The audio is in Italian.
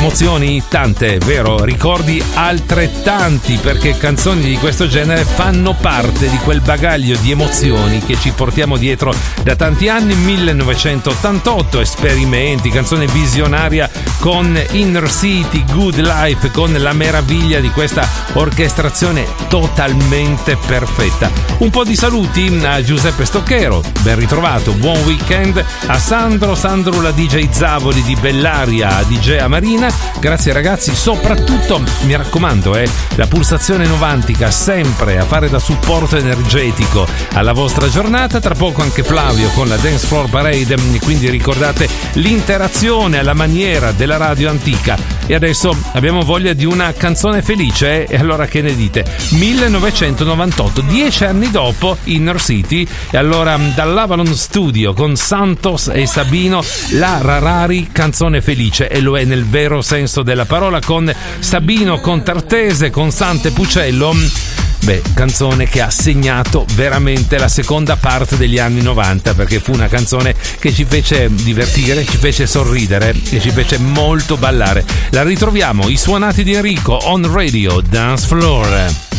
Emozioni tante, vero? Ricordi altrettanti, perché canzoni di questo genere fanno parte di quel bagaglio di emozioni che ci portiamo dietro da tanti anni. 1988, esperimenti, canzone visionaria con Inner City, Good Life, con la meraviglia di questa orchestrazione totalmente perfetta. Un po' di saluti a Giuseppe Stocchero, ben ritrovato, buon weekend. A Sandro la DJ Zavoli di Bellaria, a DJ Amarina, grazie ragazzi. Soprattutto mi raccomando, la pulsazione novantica sempre a fare da supporto energetico alla vostra giornata. Tra poco anche Flavio con la Dance Floor Parade, quindi ricordate l'interazione alla maniera della radio antica. E adesso abbiamo voglia di una canzone felice, e allora che ne dite? 1998, 10 anni dopo, Inner City, e allora dall'Avalon Studio con Santos e Sabino, la Rarari canzone felice, e lo è nel vero senso della parola, con Sabino, con Tartese, con Sante Pucello. Beh, canzone che ha segnato veramente la seconda parte degli anni 90, perché fu una canzone che ci fece divertire, ci fece sorridere e ci fece molto ballare. La ritroviamo, i suonati di Enrico on Radio Dance Floor.